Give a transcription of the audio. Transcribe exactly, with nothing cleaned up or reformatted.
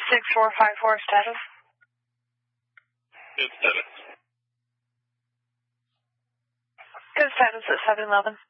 six four five four status. Good status. Good status at seven eleven.